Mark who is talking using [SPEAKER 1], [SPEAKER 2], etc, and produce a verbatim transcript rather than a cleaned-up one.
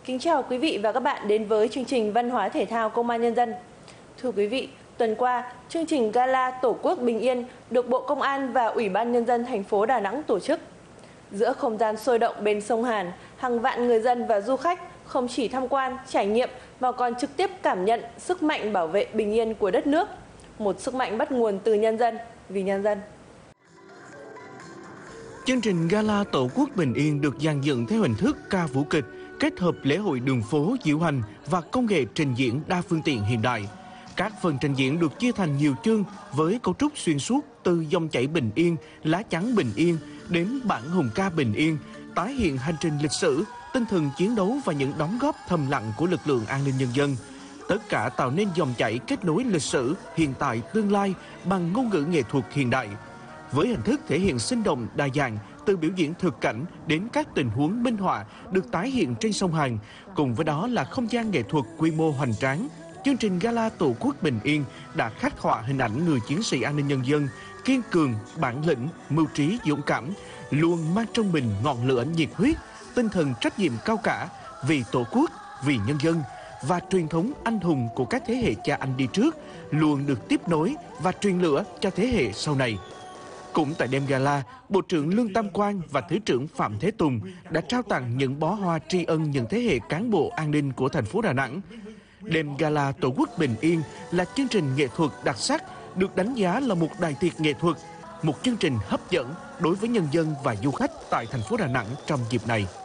[SPEAKER 1] Kính chào quý vị và các bạn đến với chương trình Văn hóa Thể thao Công an Nhân dân. Thưa quý vị, tuần qua, chương trình Gala Tổ quốc Bình yên được Bộ Công an và Ủy ban Nhân dân thành phố Đà Nẵng tổ chức. Giữa không gian sôi động bên sông Hàn, hàng vạn người dân và du khách không chỉ tham quan, trải nghiệm mà còn trực tiếp cảm nhận sức mạnh bảo vệ bình yên của đất nước. Một sức mạnh bắt nguồn từ nhân dân, vì nhân dân.
[SPEAKER 2] Chương trình Gala Tổ quốc Bình yên được dàn dựng theo hình thức ca vũ kịch, kết hợp lễ hội đường phố, diễu hành và công nghệ trình diễn đa phương tiện hiện đại. Các phần trình diễn được chia thành nhiều chương với cấu trúc xuyên suốt từ dòng chảy bình yên, lá chắn bình yên đến bản hùng ca bình yên, tái hiện hành trình lịch sử, tinh thần chiến đấu và những đóng góp thầm lặng của lực lượng an ninh nhân dân. Tất cả tạo nên dòng chảy kết nối lịch sử, hiện tại, tương lai bằng ngôn ngữ nghệ thuật hiện đại. Với hình thức thể hiện sinh động đa dạng, từ biểu diễn thực cảnh đến các tình huống minh họa được tái hiện trên sông Hàn, cùng với đó là không gian nghệ thuật quy mô hoành tráng. Chương trình Gala Tổ quốc Bình yên đã khắc họa hình ảnh người chiến sĩ an ninh nhân dân kiên cường, bản lĩnh, mưu trí, dũng cảm, luôn mang trong mình ngọn lửa nhiệt huyết, tinh thần trách nhiệm cao cả vì Tổ quốc, vì nhân dân, và truyền thống anh hùng của các thế hệ cha anh đi trước luôn được tiếp nối và truyền lửa cho thế hệ sau này. Cũng tại đêm gala, Bộ trưởng Lương Tam Quang và Thứ trưởng Phạm Thế Tùng đã trao tặng những bó hoa tri ân những thế hệ cán bộ an ninh của thành phố Đà Nẵng. Đêm gala Tổ quốc Bình yên là chương trình nghệ thuật đặc sắc, được đánh giá là một đại tiệc nghệ thuật, một chương trình hấp dẫn đối với nhân dân và du khách tại thành phố Đà Nẵng trong dịp này.